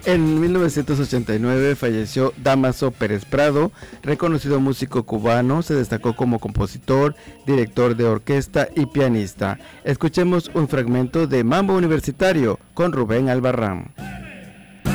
En 1989 falleció Dámaso Pérez Prado, reconocido músico cubano, se destacó como compositor, director de orquesta y pianista. Escuchemos un fragmento de Mambo Universitario con Rubén Albarrán.